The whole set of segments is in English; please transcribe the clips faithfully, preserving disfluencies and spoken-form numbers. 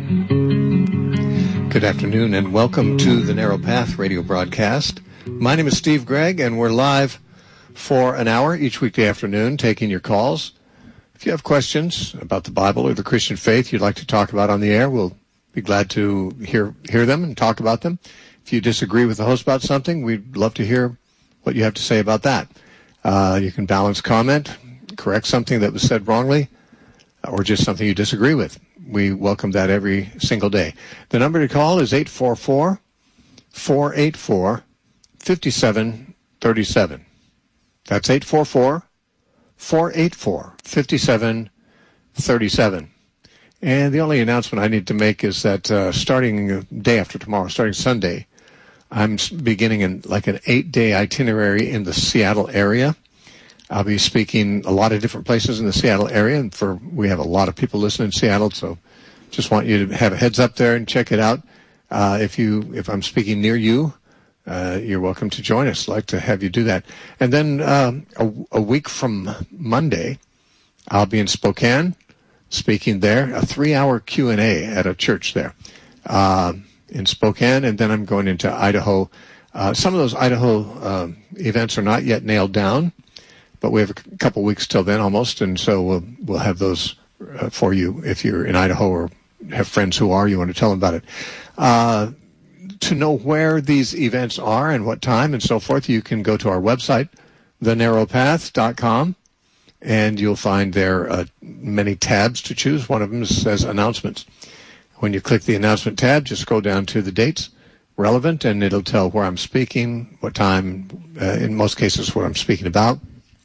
Good afternoon and welcome to the Narrow Path radio broadcast. My name is Steve Gregg and we're live for an hour each weekday afternoon taking your calls. If you have questions about the Bible or the Christian faith you'd like to talk about on the air, we'll be glad to hear hear them and talk about them. If you disagree with the host about something, we'd love to hear what you have to say about that. Uh, you can balance comment, correct something that was said wrongly, or just something you disagree with. We welcome that every single day. The number to call is eight four four, four eight four, five seven three seven. That's eight four four, four eight four, five seven three seven. And the only announcement I need to make is that uh, starting day after tomorrow, starting Sunday, I'm beginning in like an eight-day itinerary in the Seattle area. I'll be speaking a lot of different places in the Seattle area, and for we have a lot of people listening in Seattle, so just want you to have a heads up there and check it out. Uh, if you, if I'm speaking near you, uh, you're welcome to join us. I'd like to have you do that. And then um, a, a week from Monday, I'll be in Spokane speaking there, a three-hour Q and A at a church there uh, in Spokane, and then I'm going into Idaho. Uh, some of those Idaho uh, events are not yet nailed down, but we have a couple weeks till then almost, and so we'll, we'll have those uh, for you if you're in Idaho or have friends who are, you want to tell them about it. Uh, to know where these events are and what time and so forth, you can go to our website, the narrow path dot com, and you'll find there uh, many tabs to choose. One of them says announcements. When you click the announcement tab, just scroll down to the dates relevant, and it'll tell where I'm speaking, what time, uh, in most cases what I'm speaking about.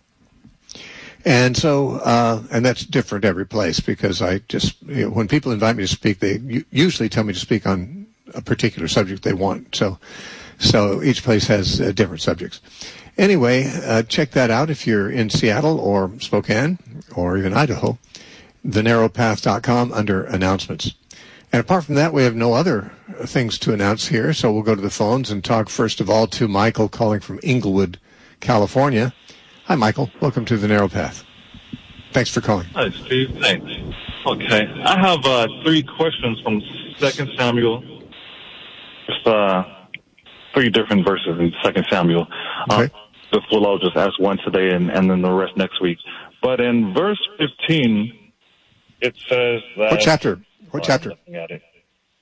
And so, uh, and that's different every place because I just, you know, when people invite me to speak, they u- usually tell me to speak on a particular subject they want. So, so each place has uh, different subjects. Anyway, uh, check that out if you're in Seattle or Spokane or even Idaho, the narrow path dot com under announcements. And apart from that, we have no other things to announce here. So we'll go to the phones and talk first of all to Michael calling from Inglewood, California. Hi, Michael. Welcome to the Narrow Path. Thanks for calling. Hi, Steve. Thanks. Okay. I have uh, three questions from Second Samuel. Just uh, three different verses in Second Samuel. Okay. Uh, well, I'll just ask one today and, and then the rest next week. But in verse fifteen, it says that... What chapter? What oh, chapter? I'm looking at it.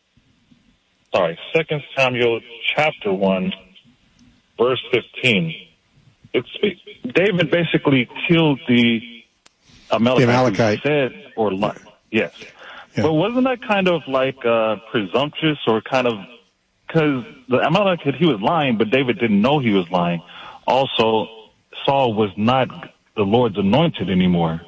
Sorry. Second Samuel chapter one, verse fifteen. It speaks, David basically killed the Amalekite. The Amalekite. Said, or li- yes. Yeah. But wasn't that kind of like uh, presumptuous or kind of, because the Amalekite, he was lying, but David didn't know he was lying. Also, Saul was not the Lord's anointed anymore.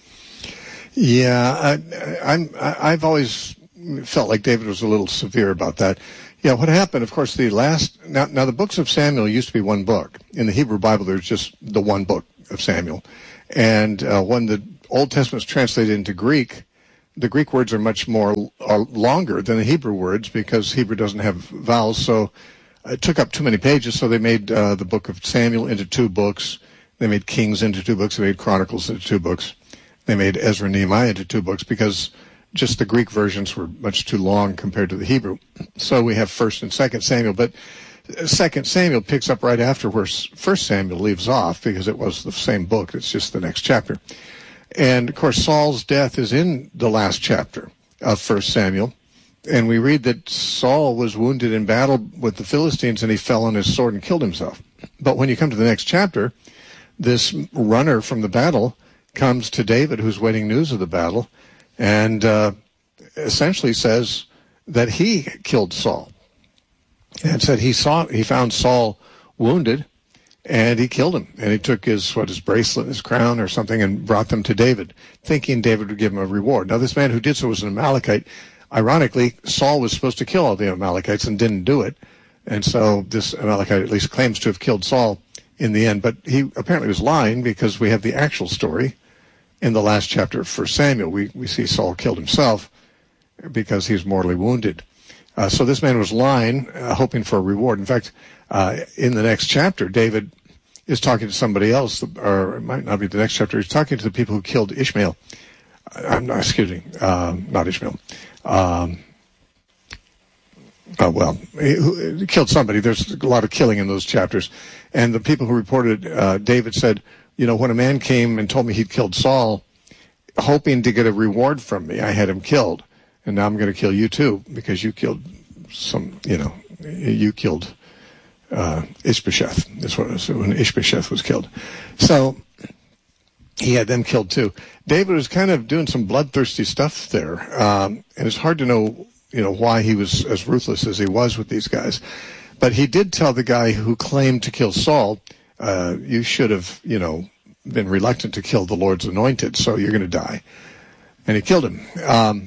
Yeah, I, I'm, I've always felt like David was a little severe about that. Yeah, what happened, of course, the last, now, now the books of Samuel used to be one book. In the Hebrew Bible, there's just the one book of Samuel. And uh, when the Old Testament is translated into Greek, the Greek words are much more uh, longer than the Hebrew words because Hebrew doesn't have vowels. So it took up too many pages, so they made uh, the book of Samuel into two books. They made Kings into two books. They made Chronicles into two books. They made Ezra and Nehemiah into two books because just the Greek versions were much too long compared to the Hebrew. So we have First and Second Samuel, but Second Samuel picks up right after where First Samuel leaves off because it was the same book. It's just the next chapter. And, of course, Saul's death is in the last chapter of First Samuel. And we read that Saul was wounded in battle with the Philistines and he fell on his sword and killed himself. But when you come to the next chapter, this runner from the battle comes to David, who's waiting news of the battle, and uh, essentially says that he killed Saul, and said he saw he found Saul wounded, and he killed him, and he took his what his bracelet, his crown, or something, and brought them to David, thinking David would give him a reward. Now, this man who did so was an Amalekite. Ironically, Saul was supposed to kill all the Amalekites and didn't do it, and so this Amalekite at least claims to have killed Saul in the end. But he apparently was lying because we have the actual story. In the last chapter of First Samuel, we, we see Saul killed himself because he's mortally wounded. Uh, so this man was lying, uh, hoping for a reward. In fact, uh, in the next chapter, David is talking to somebody else, or it might not be the next chapter. He's talking to the people who killed Ishmael. I'm not, excuse me, um, not Ishmael. Um, uh, well, he, he killed somebody. There's a lot of killing in those chapters. And the people who reported, uh, David said, you know, when a man came and told me he'd killed Saul, hoping to get a reward from me, I had him killed. And now I'm going to kill you too, because you killed some, you know, you killed uh, Ishbosheth. That's what it was, when Ishbosheth was killed. So he had them killed too. David was kind of doing some bloodthirsty stuff there. Um, and it's hard to know, you know, why he was as ruthless as he was with these guys. But he did tell the guy who claimed to kill Saul, uh, you should have, you know, been reluctant to kill the Lord's anointed, so you're going to die. And he killed him. Um,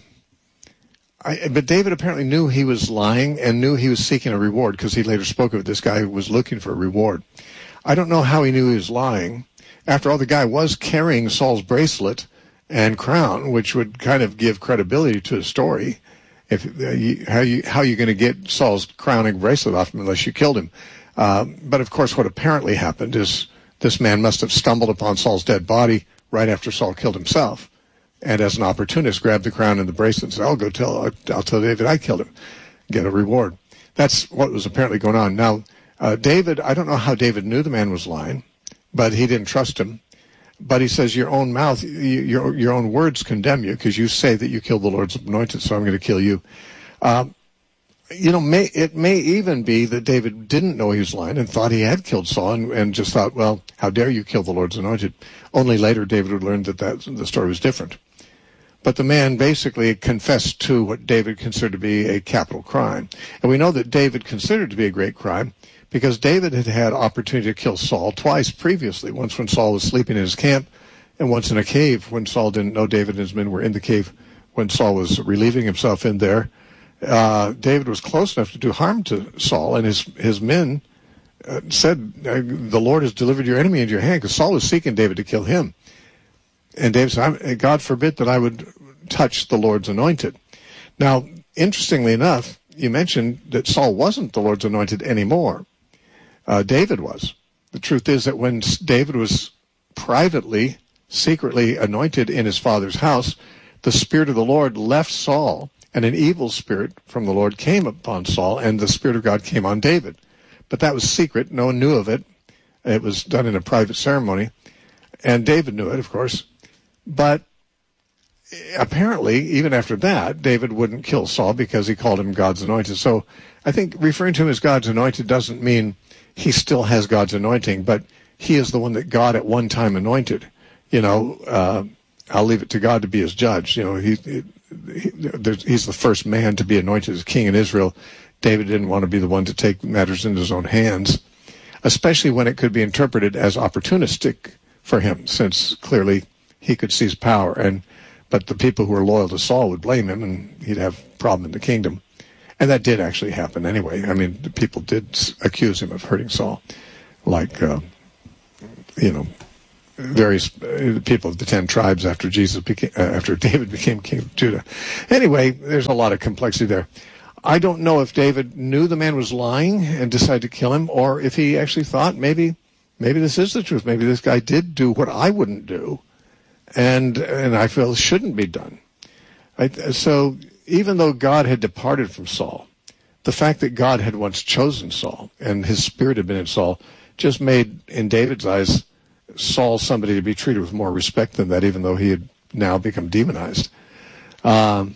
I, but David apparently knew he was lying and knew he was seeking a reward, because he later spoke of it. This guy was looking for a reward. I don't know how he knew he was lying. After all, the guy was carrying Saul's bracelet and crown, which would kind of give credibility to his story. If uh, you, how you how you going to get Saul's crown and bracelet off him unless you killed him? Uh, but of course, what apparently happened is this man must have stumbled upon Saul's dead body right after Saul killed himself, and as an opportunist, grabbed the crown and the bracelet and said, "I'll go tell I'll, I'll tell David I killed him, get a reward." That's what was apparently going on. Now, uh, David, I don't know how David knew the man was lying, but he didn't trust him. But he says, your own mouth, your your own words condemn you, because you say that you killed the Lord's anointed, so I'm going to kill you. Um, you know, may, it may even be that David didn't know he was lying and thought he had killed Saul, and, and just thought, well, how dare you kill the Lord's anointed? Only later David would learn that, that the story was different. But the man basically confessed to what David considered to be a capital crime. And we know that David considered to be a great crime because David had had opportunity to kill Saul twice previously, once when Saul was sleeping in his camp and once in a cave when Saul didn't know David and his men were in the cave when Saul was relieving himself in there. Uh, David was close enough to do harm to Saul, and his, his men uh, said, the Lord has delivered your enemy into your hand, because Saul was seeking David to kill him. And David said, God forbid that I would touch the Lord's anointed. Now, interestingly enough, you mentioned that Saul wasn't the Lord's anointed anymore. Uh, David was. The truth is that when David was privately, secretly anointed in his father's house, the Spirit of the Lord left Saul, and an evil spirit from the Lord came upon Saul, and the Spirit of God came on David. But that was secret. No one knew of it. It was done in a private ceremony. And David knew it, of course. But apparently, even after that, David wouldn't kill Saul because he called him God's anointed. So I think referring to him as God's anointed doesn't mean he still has God's anointing, but he is the one that God at one time anointed. You know, uh, I'll leave it to God to be his judge. You know, he, he, he's the first man to be anointed as king in Israel. David didn't want to be the one to take matters into his own hands, especially when it could be interpreted as opportunistic for him, since clearly he could seize power. And but the people who were loyal to Saul would blame him, and he'd have a problem in the kingdom. And that did actually happen anyway. I mean, the people did accuse him of hurting Saul, like, uh, you know, various uh, people of the ten tribes after Jesus became, uh, after David became king of Judah. Anyway, there's a lot of complexity there. I don't know if David knew the man was lying and decided to kill him, or if he actually thought maybe, maybe this is the truth. Maybe this guy did do what I wouldn't do, and and I feel shouldn't be done. I, so even though God had departed from Saul, the fact that God had once chosen Saul and his spirit had been in Saul just made, in David's eyes, Saul somebody to be treated with more respect than that, even though he had now become demonized. Um,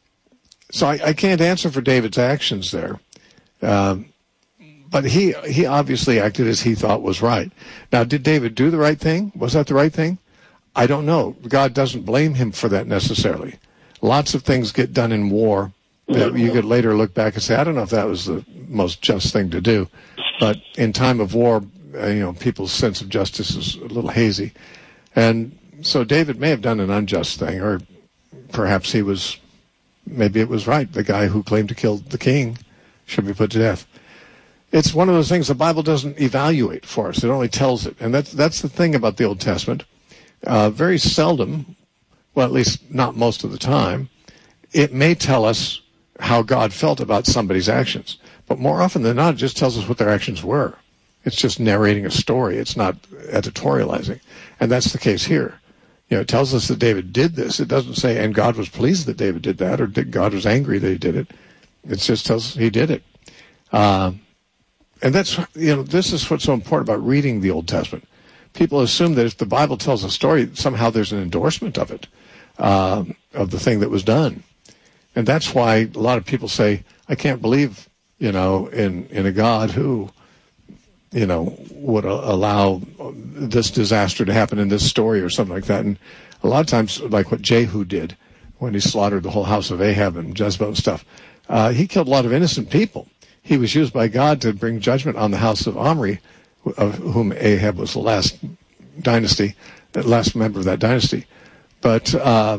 so I, I can't answer for David's actions there. Um, but he he obviously acted as he thought was right. Now, did David do the right thing? Was that the right thing? I don't know. God doesn't blame him for that necessarily. Lots of things get done in war that you could later look back and say, I don't know if that was the most just thing to do. But in time of war, uh, you know, people's sense of justice is a little hazy. And so David may have done an unjust thing, or perhaps he was, maybe it was right. The guy who claimed to kill the king should be put to death. It's one of those things the Bible doesn't evaluate for us. It only tells it. And that's, that's the thing about the Old Testament. Uh, very seldom, well, at least not most of the time, it may tell us how God felt about somebody's actions. But more often than not, it just tells us what their actions were. It's just narrating a story. It's not editorializing. And that's the case here. You know, it tells us that David did this. It doesn't say, and God was pleased that David did that, or that God was angry that he did it. It just tells he did it. Uh, and that's, you know, this is what's so important about reading the Old Testament. People assume that if the Bible tells a story, somehow there's an endorsement of it, uh, of the thing that was done. And that's why a lot of people say, I can't believe, you know, in, in a God who, you know, would allow this disaster to happen in this story or something like that. And a lot of times, like what Jehu did when he slaughtered the whole house of Ahab and Jezebel and stuff, uh, he killed a lot of innocent people. He was used by God to bring judgment on the house of Omri, of whom Ahab was the last dynasty, the last member of that dynasty. But uh,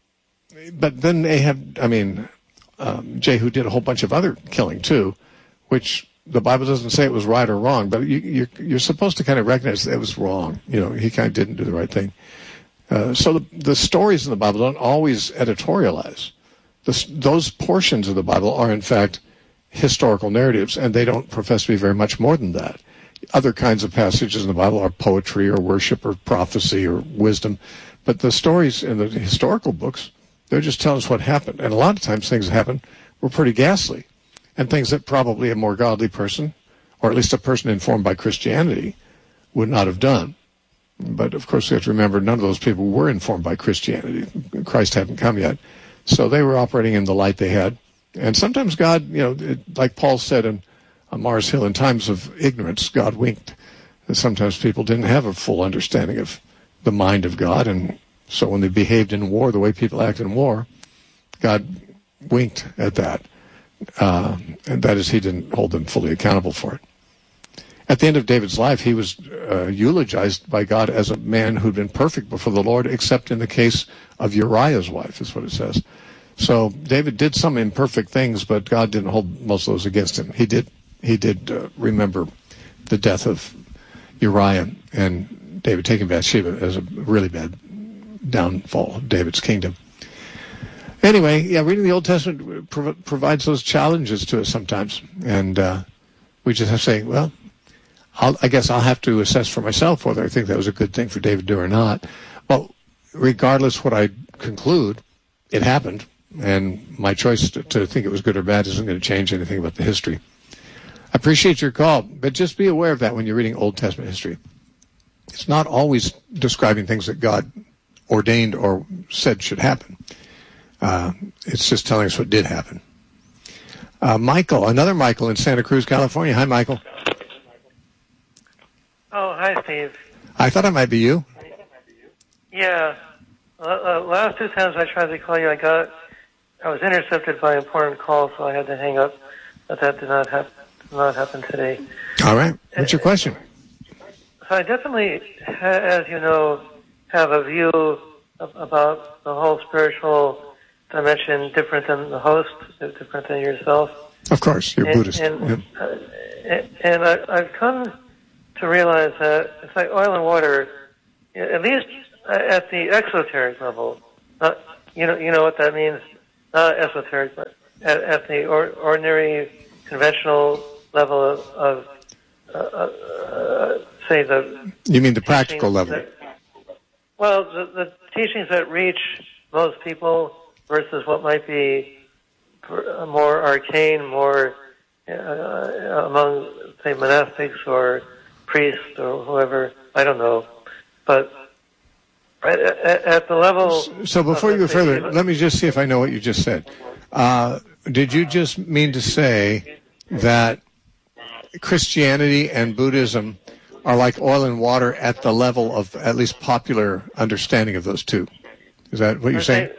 but then Ahab, I mean, um, Jehu did a whole bunch of other killing too, which the Bible doesn't say it was right or wrong, but you, you're, you're supposed to kind of recognize that it was wrong. You know, he kind of didn't do the right thing. Uh, so the, the stories in the Bible don't always editorialize. The, those portions of the Bible are, in fact, historical narratives, and they don't profess to be very much more than that. Other kinds of passages in the Bible are poetry or worship or prophecy or wisdom, but the stories in the historical books, they're just telling us what happened. And a lot of times things that happened were pretty ghastly, and things that probably a more godly person, or at least a person informed by Christianity, would not have done. But, of course, you have to remember, none of those people were informed by Christianity. Christ hadn't come yet. So they were operating in the light they had. And sometimes God, you know, it, like Paul said in, on Mars Hill, in times of ignorance, God winked. And sometimes people didn't have a full understanding of the mind of God. And so when they behaved in war the way people act in war, God winked at that. Uh, and that is, he didn't hold them fully accountable for it. At the end of David's life, he was uh, eulogized by God as a man who'd been perfect before the Lord, except in the case of Uriah's wife, is what it says. So David did some imperfect things, but God didn't hold most of those against him. He did he did uh, remember the death of Uriah and David taking Bathsheba as a really bad downfall of David's kingdom. Anyway, yeah, reading the Old Testament prov- provides those challenges to us sometimes, and uh, we just have to say, well, I'll, I guess I'll have to assess for myself whether I think that was a good thing for David to do or not. Well, regardless what I conclude, it happened, and my choice to, to think it was good or bad isn't going to change anything about the history. I appreciate your call, but just be aware of that when you're reading Old Testament history. It's not always describing things that God ordained or said should happen. Uh, it's just telling us what did happen. Uh, Michael, another Michael in Santa Cruz, California. Hi, Michael. Oh, hi, Steve. I thought it might be you. Yeah. Uh, uh, last two times I tried to call you, I got, I was intercepted by an important call, so I had to hang up. But that did not happen. Did not happen today. All right. What's your question? So I definitely, as you know, have a view of, about the whole spiritual dimension different than the host, different than yourself. Of course, you're and, Buddhist. And, yeah. uh, and I, I've come to realize that it's like oil and water, at least at the exoteric level. Not, you know, you know what that means? Not esoteric, but at, at the or, ordinary, conventional level of, of uh, uh, say the. You mean the practical level? That, well, the, the teachings that reach most people versus what might be more arcane, more uh, among, say, monastics or priests or whoever. I don't know, but at, at the level. So before you go further, let me just see if I know what you just said. Uh, did you just mean to say that Christianity and Buddhism are like oil and water at the level of at least popular understanding of those two? Is that what you're saying?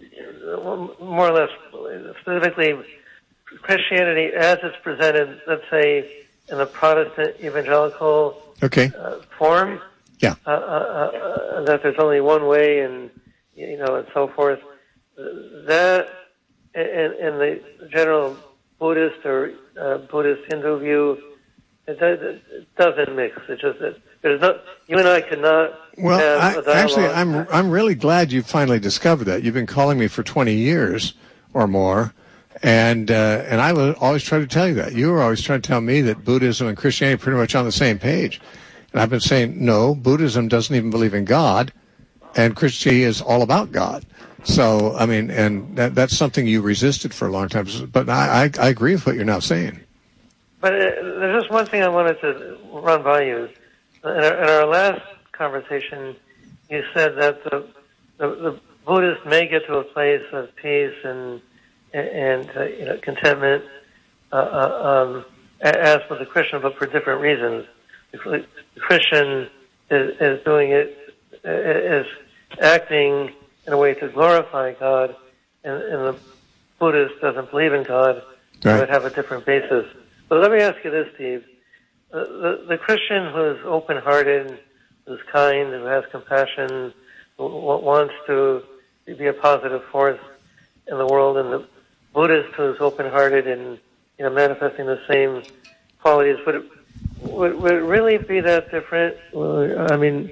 More or less, specifically, Christianity as it's presented, let's say, in the Protestant evangelical okay. uh, form. Yeah. Uh, uh, uh, that there's only one way, and you know, and so forth. That, in, in the general Buddhist or uh, Buddhist Hindu view, it, does, it doesn't mix. It just it, there's no. You and I cannot. Well, have I, a dialogue. actually, I'm I'm really glad you finally discovered that. You've been calling me for twenty years or more, and uh, and I would always try to tell you that. You were always trying to tell me that Buddhism and Christianity are pretty much on the same page. And I've been saying, no, Buddhism doesn't even believe in God, and Christianity is all about God. So, I mean, and that, that's something you resisted for a long time. But I, I, I agree with what you're now saying. But uh, there's just one thing I wanted to run by you. In our, in our last conversation, you said that the, the, the Buddhists may get to a place of peace and and uh, you know, contentment, uh, uh, um, as with the Christian, but for different reasons. The Christian is, is doing it, is acting in a way to glorify God, and, and the Buddhist doesn't believe in God, right. They would have a different basis. But let me ask you this, Steve. The, the, the Christian who is open-hearted, who's kind, who has compassion, who wants to be a positive force in the world, and the Buddhist who is open-hearted and, you know, manifesting the same qualities, would it, would, would it really be that different? Well, I mean,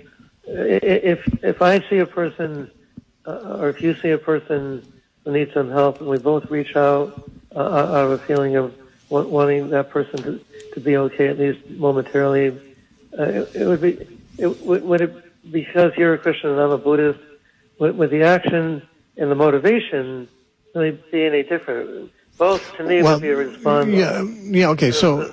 if if I see a person, uh, or if you see a person who needs some help, and we both reach out uh, out of a feeling of wanting that person to, to be okay, at least momentarily, uh, it, it would be, it, would, would it, because you're a Christian and I'm a Buddhist, would, would the action and the motivation really be any different? Both, to me, well, would be a response. Yeah, yeah, okay, so,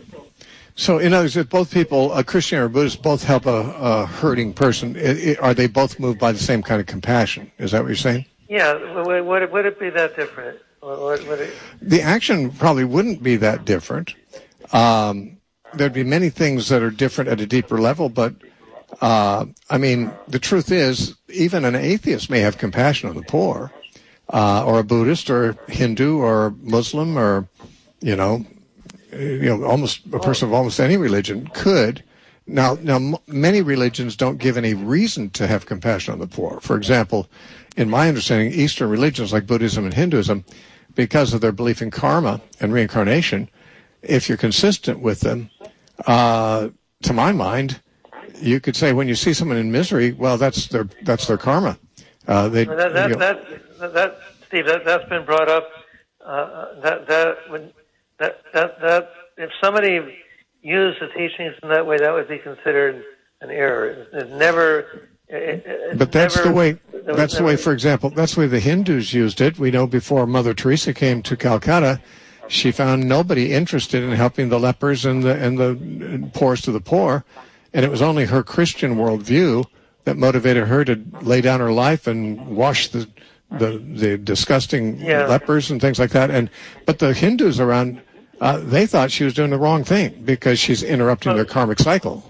so in other words, if both people, a Christian or a Buddhist, both help a, a hurting person, it, it, are they both moved by the same kind of compassion? Is that what you're saying? Yeah, would, would, it, would it be that different? Would, would it... The action probably wouldn't be that different. Um, there'd be many things that are different at a deeper level, but, uh, I mean, the truth is, even an atheist may have compassion on the poor, uh, or a Buddhist or Hindu or Muslim or, you know, you know, almost a person of almost any religion could. Now, now, m- many religions don't give any reason to have compassion on the poor. For example, in my understanding, Eastern religions like Buddhism and Hinduism, because of their belief in karma and reincarnation, if you're consistent with them, uh, to my mind, you could say when you see someone in misery, well, that's their that's their karma. Uh, they, that, that, you know, that, that, Steve, that, that's been brought up. Uh, that that would that that that if somebody used the teachings in that way, that would be considered an error. It's never. It, it's but that's never, the way. That's the never, way. For example, that's the way the Hindus used it. We know before Mother Teresa came to Calcutta, she found nobody interested in helping the lepers and the and the poorest of the poor, and it was only her Christian worldview that motivated her to lay down her life and wash the the, the disgusting yeah. lepers and things like that. And but the Hindus around, uh, they thought she was doing the wrong thing because she's interrupting their karmic cycle.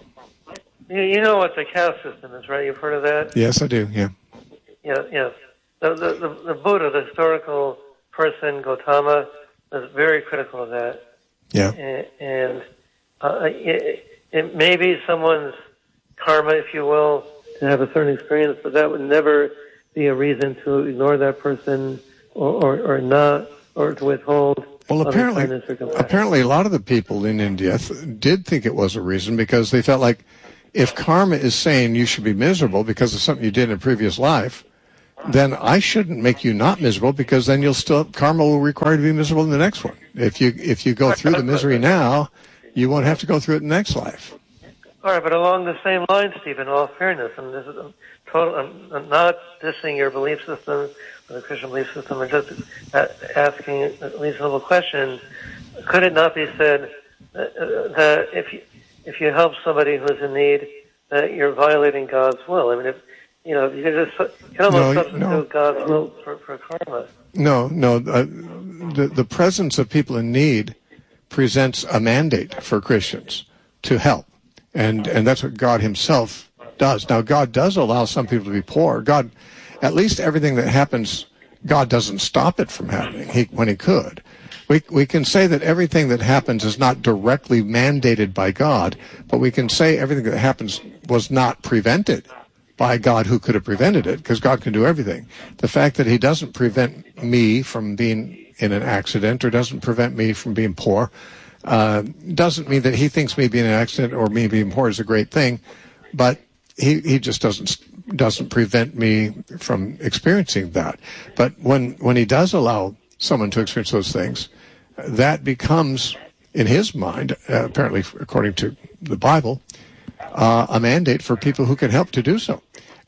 You know what the caste system is, right? You've heard of that? Yes, I do. Yeah. Yeah, yes. The, the, the, the Buddha, the historical person, Gautama, was very critical of that. Yeah. And, and uh, it, it may be someone's karma, if you will, to have a certain experience, but that would never be a reason to ignore that person or, or, or not, or to withhold. Well, apparently, apparently, a lot of the people in India th- did think it was a reason because they felt like if karma is saying you should be miserable because of something you did in a previous life, then I shouldn't make you not miserable because then you'll still karma will require you to be miserable in the next one. If you if you go through the misery now, you won't have to go through it in the next life. All right, but along the same line, Steve, in all fairness, and this is a total, I'm, I'm not dissing your belief system or the Christian belief system. I'm just asking a reasonable question. Could it not be said that, uh, that if you if you help somebody who's in need, that you're violating God's will? I mean, if you know, you can just you can almost no, substitute no. God's will for, for karma. No, no. Uh, the the presence of people in need presents a mandate for Christians to help, and and that's what God Himself does. Now, God does allow some people to be poor. God, at least everything that happens, God doesn't stop it from happening. He when He could. We we can say that everything that happens is not directly mandated by God, but we can say everything that happens was not prevented by God, who could have prevented it, because God can do everything. The fact that He doesn't prevent me from being in an accident or doesn't prevent me from being poor uh, doesn't mean that He thinks me being in an accident or me being poor is a great thing, but He He just doesn't doesn't prevent me from experiencing that. But when when He does allow someone to experience those things, that becomes, in His mind, uh, apparently according to the Bible, uh, a mandate for people who can help to do so.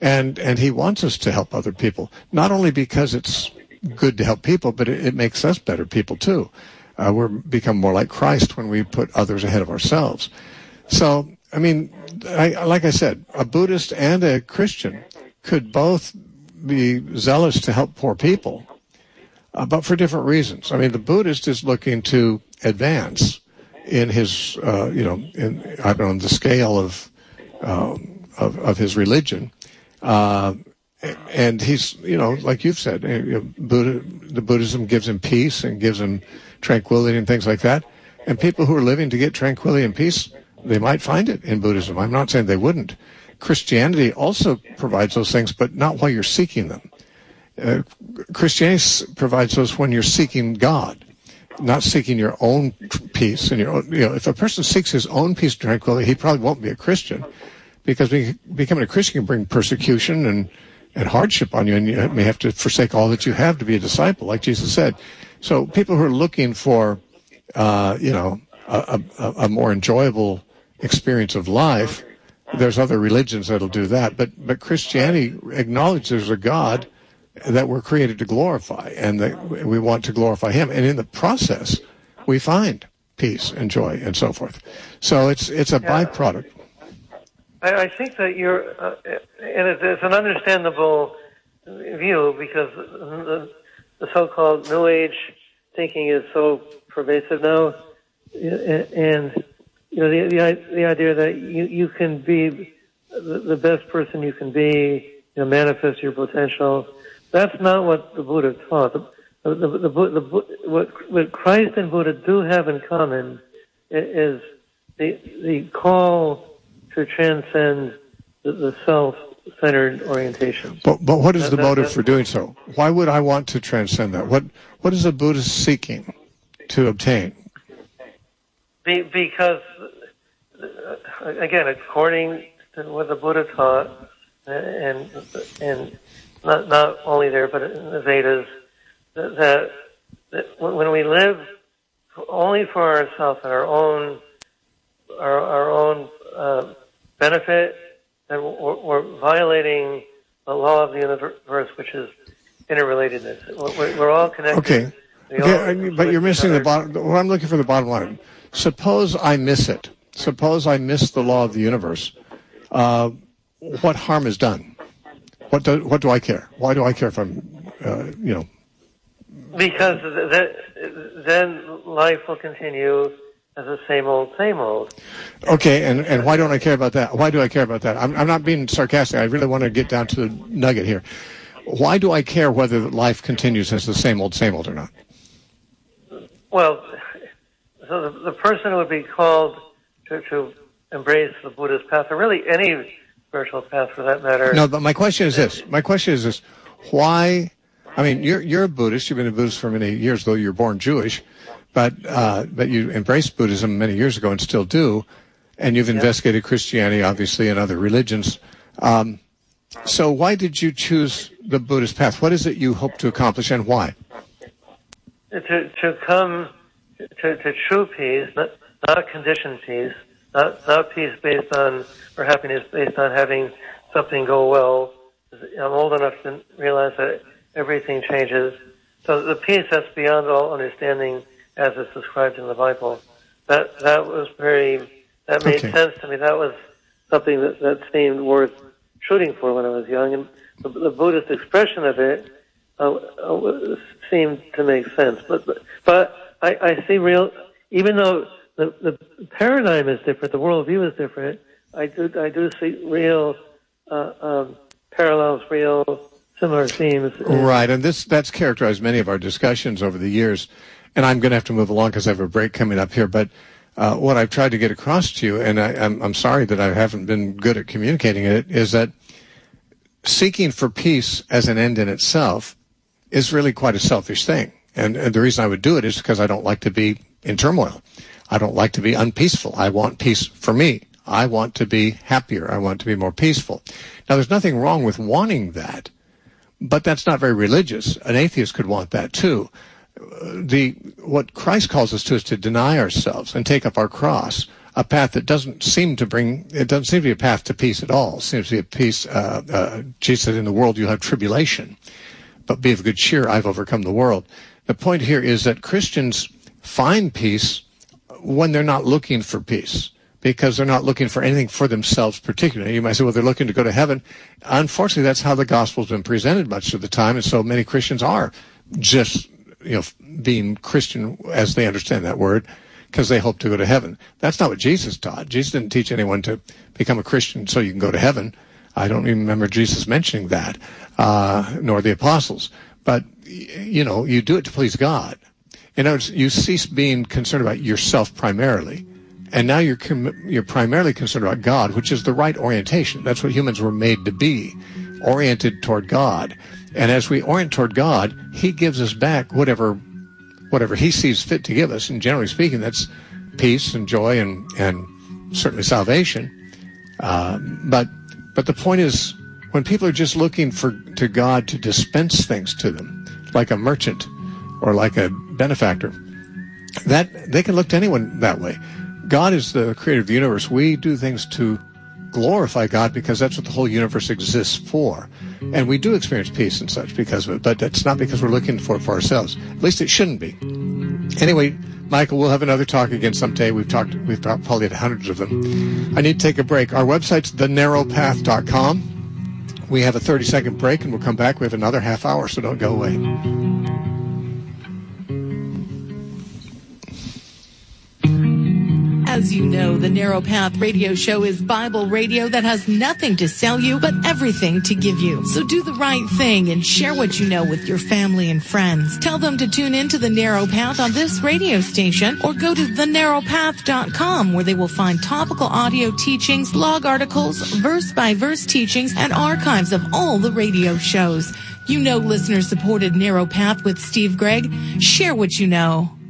And and he wants us to help other people, not only because it's good to help people, but it, it makes us better people too. Uh, we're become more like Christ when we put others ahead of ourselves. So, I mean, I, like I said, a Buddhist and a Christian could both be zealous to help poor people, uh, but for different reasons. I mean, the Buddhist is looking to advance in his, uh, you know, in, I don't know, the scale of, um, of, of his religion. Uh, and he's, you know, like you've said, you know, Buddha, the Buddhism gives him peace and gives him tranquility and things like that. And people who are living to get tranquility and peace, they might find it in Buddhism. I'm not saying they wouldn't. Christianity also provides those things, but not while you're seeking them. Uh, Christianity provides those when you're seeking God, not seeking your own peace. And your own, you know, if a person seeks his own peace and tranquility, he probably won't be a Christian. Because becoming a Christian can bring persecution and, and hardship on you, and you may have to forsake all that you have to be a disciple, like Jesus said. So people who are looking for, uh, you know, a, a, a more enjoyable experience of life, there's other religions that'll do that. But but Christianity acknowledges there's a God that we're created to glorify, and that we want to glorify Him. And in the process, we find peace and joy and so forth. So it's it's a yeah. byproduct. I, I think that you're, uh, and it's, it's an understandable view because the, the so-called New Age thinking is so pervasive now, and you know the the, the idea that you, you can be the, the best person you can be, you know, manifest your potential. That's not what the Buddha taught. The, the, the, the, the, what, what Christ and Buddha do have in common is the the call to transcend the, the self-centered orientation. But, but what is that, the that, motive that, for doing so? Why would I want to transcend that? What What is a Buddhist seeking to obtain? Be, because, uh, again, according to what the Buddha taught, and and not not only there, but in the Vedas, that, that when we live only for ourselves and our own our, our own uh, benefit, and we're, we're violating the law of the universe, which is interrelatedness. We're, we're all connected. Okay, okay all, but you're missing the bottom. Well, I'm looking for the bottom line. Suppose I miss it. Suppose I miss the law of the universe. Uh, what harm is done? What do what do I care? Why do I care if I'm, uh, you know? Because th- then life will continue as the same old, same old. Okay, and, and why don't I care about that? Why do I care about that? I'm, I'm not being sarcastic. I really want to get down to the nugget here. Why do I care whether life continues as the same old, same old or not? Well, so the, the person would be called to, to embrace the Buddhist path, or really any spiritual path for that matter. No, but my question is this. My question is this. Why, I mean, you're, you're a Buddhist. You've been a Buddhist for many years, though you're born Jewish. But uh, but you embraced Buddhism many years ago and still do, and you've investigated Christianity, obviously, and other religions. Um, so why did you choose the Buddhist path? What is it you hope to accomplish, and why? To to come to, to true peace, not, not conditioned peace, not not peace based on or happiness based on having something go well. I'm old enough to realize that everything changes. So the peace that's beyond all understanding, as it's described in the Bible. That that was very, that made okay. sense to me. That was something that, that seemed worth shooting for when I was young. And the, the Buddhist expression of it uh, uh, seemed to make sense. But but, but I, I see real, even though the, the paradigm is different, the worldview is different, I do, I do see real uh, um, parallels, real similar themes. Right, and this that's characterized many of our discussions over the years. And I'm going to have to move along because I have a break coming up here. But uh, what I've tried to get across to you, and I, I'm, I'm sorry that I haven't been good at communicating it, is that seeking for peace as an end in itself is really quite a selfish thing. And, and the reason I would do it is because I don't like to be in turmoil. I don't like to be unpeaceful. I want peace for me. I want to be happier. I want to be more peaceful. Now, there's nothing wrong with wanting that, but that's not very religious. An atheist could want that too. The what Christ calls us to is to deny ourselves and take up our cross. a path that doesn't seem to bring, it doesn't seem to be a path to peace at all. It seems to be a peace, uh, uh, Jesus said, in the world you'll have tribulation, but be of good cheer, I've overcome the world. The point here is that Christians find peace when they're not looking for peace, because they're not looking for anything for themselves particularly. You might say, well, they're looking to go to heaven. Unfortunately, that's how the gospel's been presented much of the time, and so many Christians are just, you know, being Christian as they understand that word, because they hope to go to heaven. That's not what Jesus taught. Jesus didn't teach anyone to become a Christian so you can go to heaven. I don't even remember Jesus mentioning that, uh, nor the apostles. But, you know, you do it to please God. In other words, you cease being concerned about yourself primarily, and now you're com- you're primarily concerned about God, which is the right orientation. That's what humans were made to be, oriented toward God. And as we orient toward God, He gives us back whatever whatever He sees fit to give us. And generally speaking, that's peace and joy and, and certainly salvation. Uh, but but the point is, when people are just looking for to God to dispense things to them, like a merchant or like a benefactor, that they can look to anyone that way. God is the creator of the universe. We do things to glorify God because that's what the whole universe exists for. And we do experience peace and such because of it, but it's not because we're looking for it for ourselves. At least it shouldn't be. Anyway, Michael, we'll have another talk again someday. We've talked, we've probably had hundreds of them. I need to take a break. Our website's the narrow path dot com. We have a thirty second break and we'll come back. We have another half hour, so don't go away. As you know, the Narrow Path Radio Show is Bible radio that has nothing to sell you, but everything to give you. So do the right thing and share what you know with your family and friends. Tell them to tune in to the Narrow Path on this radio station, or go to the narrow path dot com, where they will find topical audio teachings, blog articles, verse-by-verse teachings, and archives of all the radio shows. You know listener-supported Narrow Path with Steve Gregg. Share what you know.